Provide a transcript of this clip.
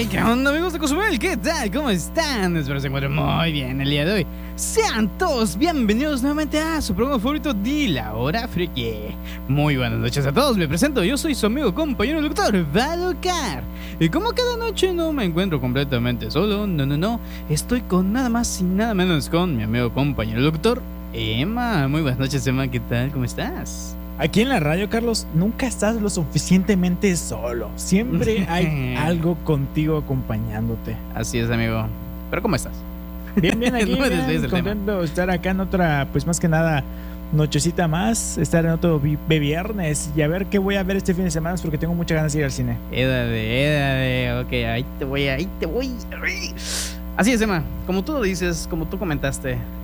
Hey, ¿qué onda, amigos de Cozumel? ¿Qué tal? ¿Cómo están? Espero se encuentren muy bien el día de hoy. Sean todos bienvenidos nuevamente a su programa favorito de La Hora Friki. Muy buenas noches a todos, me presento, yo soy su amigo, compañero, el doctor Valokar. Y como cada noche no me encuentro completamente solo, no, estoy con nada más y nada menos con mi amigo, compañero, el doctor Emma. Muy buenas noches, Emma, ¿qué tal? ¿Cómo estás? Aquí en la radio, Carlos, nunca estás lo suficientemente solo. Siempre hay algo contigo acompañándote. Así es, amigo. ¿Pero cómo estás? Bien, aquí, No me bien, desvíes del contento de estar acá en otra, pues más que nada, nochecita más, estar en otro viernes y a ver qué voy a ver este fin de semana porque tengo muchas ganas de ir al cine. Édade, ok, ahí te voy. Así es, Emma, como tú dices, como tú comentaste,